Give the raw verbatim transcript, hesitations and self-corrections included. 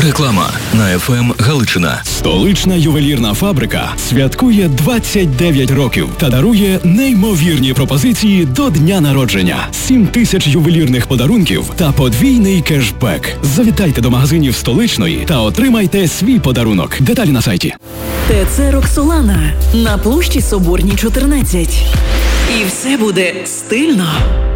Реклама на еф ем Галичина. Столична ювелірна фабрика святкує двадцять дев'ять років та дарує неймовірні пропозиції до дня народження. сім тисяч ювелірних подарунків та подвійний кешбек. Завітайте до магазинів Столичної та отримайте свій подарунок. Деталі на сайті. ТЦ «Роксолана» на площі Соборній, чотирнадцять. І все буде стильно.